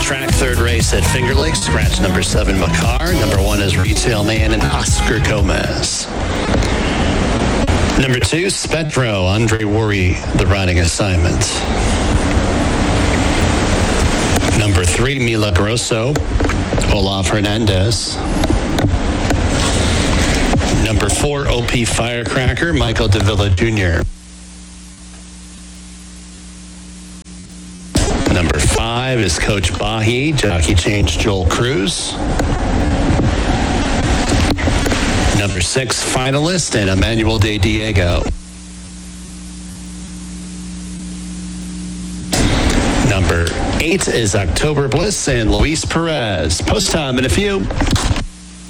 Track third race at Finger Lakes, scratch number 7, Makar. Number 1 is Retail Man and Oscar Gomez. Number 2, Spetro, Andre Worry, the riding assignment. Number 3, Milagroso, Olaf Hernandez. Number 4, OP Firecracker, Michael Davila Jr. Number 5 is Coach Bahi, jockey change Joel Cruz. Number 6, Finalist, and Emmanuel De Diego. Number 8 is October Bliss and Luis Perez. Post time in a few.